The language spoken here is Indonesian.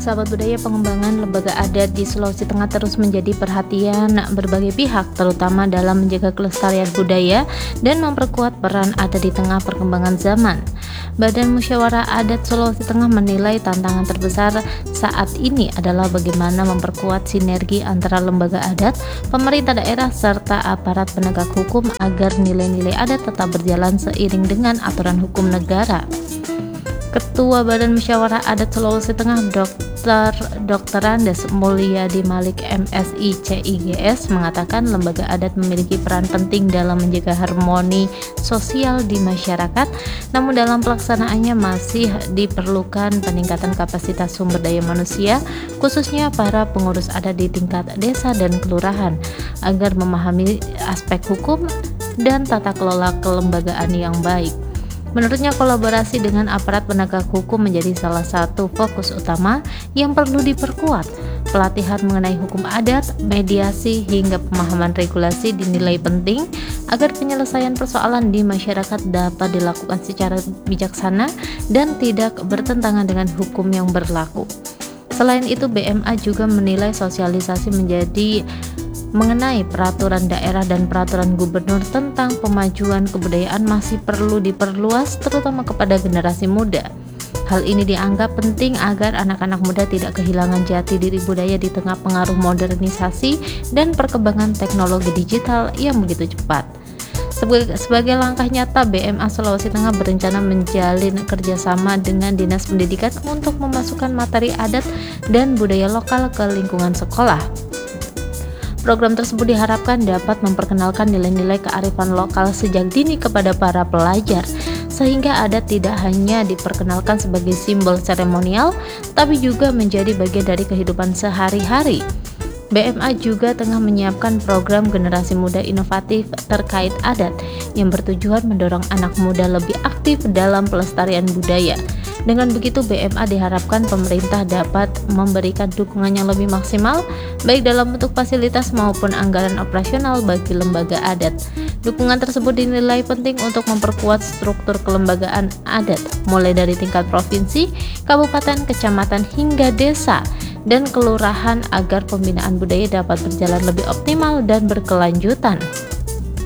Sahabat budaya, pengembangan lembaga adat di Sulawesi Tengah terus menjadi perhatian berbagai pihak, terutama dalam menjaga kelestarian budaya dan memperkuat peran adat di tengah perkembangan zaman. Badan Musyawarah Adat Sulawesi Tengah menilai tantangan terbesar saat ini adalah bagaimana memperkuat sinergi antara lembaga adat, pemerintah daerah, serta aparat penegak hukum agar nilai-nilai adat tetap berjalan seiring dengan aturan hukum negara. Ketua Badan Musyawarah Adat Sulawesi Tengah Dr. Andes Mulyadi Malik MSI CIGS mengatakan lembaga adat memiliki peran penting dalam menjaga harmoni sosial di masyarakat, namun dalam pelaksanaannya masih diperlukan peningkatan kapasitas sumber daya manusia, khususnya para pengurus adat di tingkat desa dan kelurahan, agar memahami aspek hukum dan tata kelola kelembagaan yang baik. Menurutnya, kolaborasi dengan aparat penegak hukum menjadi salah satu fokus utama yang perlu diperkuat. Pelatihan mengenai hukum adat, mediasi, hingga pemahaman regulasi dinilai penting agar penyelesaian persoalan di masyarakat dapat dilakukan secara bijaksana dan tidak bertentangan dengan hukum yang berlaku. Selain itu, BMA juga menilai sosialisasi mengenai peraturan daerah dan peraturan gubernur tentang pemajuan kebudayaan masih perlu diperluas, terutama kepada generasi muda. Hal ini dianggap penting agar anak-anak muda tidak kehilangan jati diri budaya di tengah pengaruh modernisasi dan perkembangan teknologi digital yang begitu cepat. Sebagai langkah nyata, BMA Sulawesi Tengah berencana menjalin kerjasama dengan Dinas Pendidikan untuk memasukkan materi adat dan budaya lokal ke lingkungan sekolah. Program tersebut diharapkan dapat memperkenalkan nilai-nilai kearifan lokal sejak dini kepada para pelajar, sehingga adat tidak hanya diperkenalkan sebagai simbol seremonial, tapi juga menjadi bagian dari kehidupan sehari-hari. BMA juga tengah menyiapkan program generasi muda inovatif terkait adat yang bertujuan mendorong anak muda lebih aktif dalam pelestarian budaya. Dengan begitu, BMA diharapkan pemerintah dapat memberikan dukungan yang lebih maksimal, baik dalam bentuk fasilitas maupun anggaran operasional bagi lembaga adat. Dukungan tersebut dinilai penting untuk memperkuat struktur kelembagaan adat, mulai dari tingkat provinsi, kabupaten, kecamatan, hingga desa dan kelurahan, agar pembinaan budaya dapat berjalan lebih optimal dan berkelanjutan.